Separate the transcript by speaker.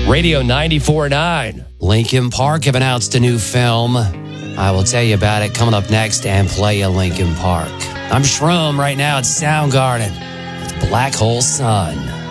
Speaker 1: Radio 94.9.
Speaker 2: Linkin Park have announced a new film. I will tell you about it coming up next and play a Linkin Park. I'm Shroom. Right now it's Soundgarden. It's Black Hole Sun.